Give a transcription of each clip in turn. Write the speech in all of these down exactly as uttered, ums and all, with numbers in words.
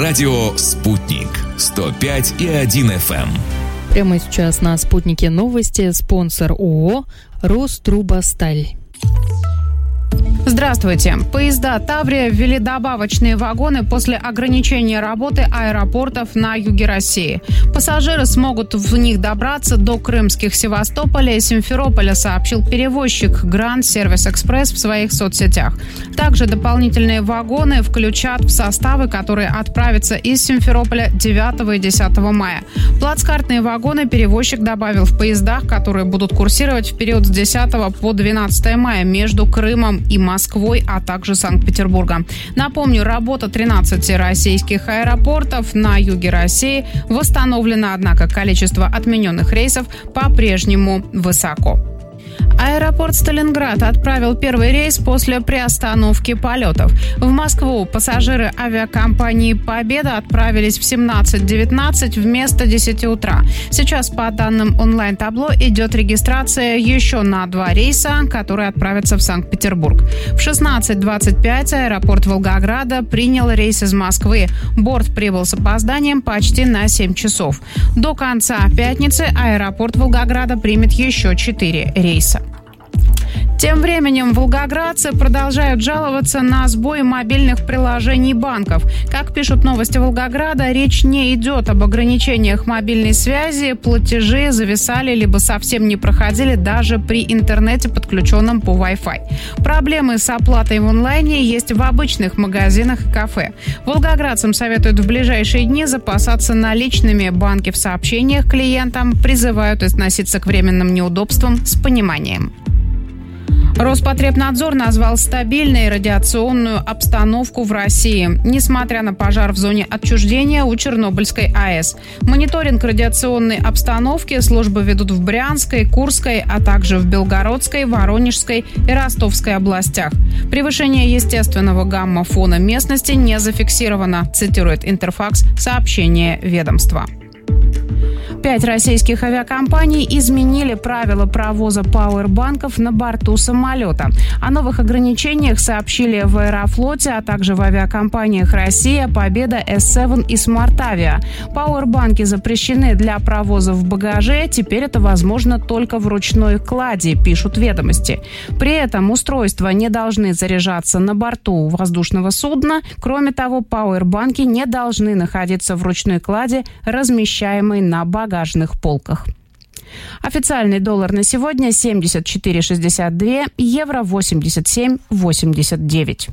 Радио «Спутник». сто пять и один эф эм. Прямо сейчас на «Спутнике» новости. Спонсор ООО «Рострубосталь». Здравствуйте. Поезда «Таврия» ввели добавочные вагоны после ограничения работы аэропортов на юге России. Пассажиры смогут в них добраться до крымских Севастополя и Симферополя, сообщил перевозчик Grand Service Express в своих соцсетях. Также дополнительные вагоны включат в составы, которые отправятся из Симферополя девятого и десятого мая. Плацкартные вагоны перевозчик добавил в поездах, которые будут курсировать в период с десятого по двенадцатое мая между Крымом и Москвой, а также Санкт-Петербургом. Напомню, работа тринадцати российских аэропортов на юге России восстановлена, однако количество отмененных рейсов по-прежнему высоко. Аэропорт Сталинград отправил первый рейс после приостановки полетов. В Москву пассажиры авиакомпании «Победа» отправились в семнадцать девятнадцать вместо десяти утра. Сейчас, по данным онлайн-табло, идет регистрация еще на два рейса, которые отправятся в Санкт-Петербург. В шестнадцать двадцать пять аэропорт Волгограда принял рейс из Москвы. Борт прибыл с опозданием почти на семь часов. До конца пятницы аэропорт Волгограда примет еще четыре рейса. Тем временем волгоградцы продолжают жаловаться на сбой мобильных приложений банков. Как пишут новости Волгограда, речь не идет об ограничениях мобильной связи, платежи зависали либо совсем не проходили даже при интернете, подключенном по Wi-Fi. Проблемы с оплатой в онлайне есть в обычных магазинах и кафе. Волгоградцам советуют в ближайшие дни запасаться наличными. Банки в сообщениях клиентам призывают относиться к временным неудобствам с пониманием. Роспотребнадзор назвал стабильной радиационную обстановку в России, несмотря на пожар в зоне отчуждения у Чернобыльской АЭС. Мониторинг радиационной обстановки службы ведут в Брянской, Курской, а также в Белгородской, Воронежской и Ростовской областях. Превышение естественного гамма-фона местности не зафиксировано, цитирует Интерфакс сообщение ведомства. Пять российских авиакомпаний изменили правила провоза пауэрбанков на борту самолета. О новых ограничениях сообщили в Аэрофлоте, а также в авиакомпаниях «Россия», «Победа», эс семь и «Смартавиа». Пауэрбанки запрещены для провоза в багаже. Теперь это возможно только в ручной клади, пишут ведомости. При этом устройства не должны заряжаться на борту воздушного судна. Кроме того, пауэрбанки не должны находиться в ручной клади, размещаемой на багаже. багажных полках. Официальный доллар на сегодня семьдесят четыре шестьдесят два, евро восемьдесят семь восемьдесят девять.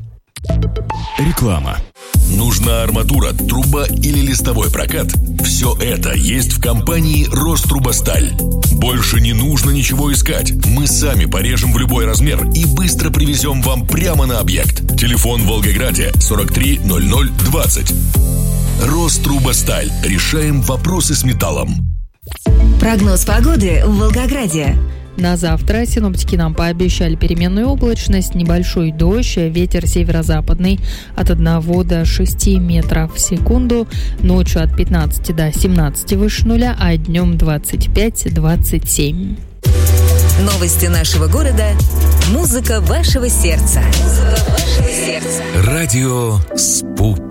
Реклама. Нужна арматура, труба или листовой прокат? Все это есть в компании «Рострубосталь». Больше не нужно ничего искать. Мы сами порежем в любой размер и быстро привезем вам прямо на объект. Телефон в Волгограде сорок три ноль ноль двадцать. «Рострубосталь». Решаем вопросы с металлом. Прогноз погоды в Волгограде. На завтра синоптики нам пообещали переменную облачность, небольшой дождь, ветер северо-западный от одного до шести метров в секунду, ночью от пятнадцати до семнадцати выше нуля, а днем двадцать пять двадцать семь. Новости нашего города. Музыка вашего сердца. Музыка вашего сердца. Радио «Спутник».